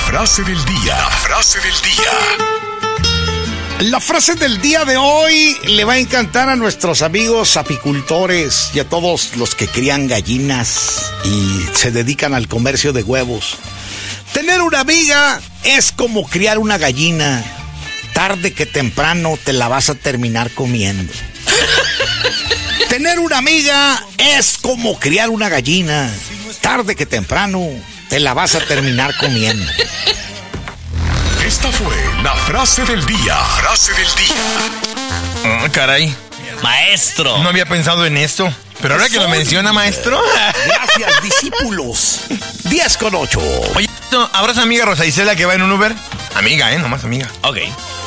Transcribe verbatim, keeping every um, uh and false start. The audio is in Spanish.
frase del día. La frase del día. La frase del día de hoy le va a encantar a nuestros amigos apicultores y a todos los que crían gallinas y se dedican al comercio de huevos. Tener una amiga es como criar una gallina. Tarde que temprano te la vas a terminar comiendo. Tener una amiga es como criar una gallina. Tarde que temprano te la vas a terminar comiendo. Esta fue la frase del día. Frase del día. Oh, caray. Maestro. No había pensado en esto. Pero ahora que lo menciona, maestro. Gracias, discípulos. diez con ocho. Oye, ¿habrá esa amiga Rosa Isela que va en un Uber? Amiga, ¿eh? Nomás amiga. Ok.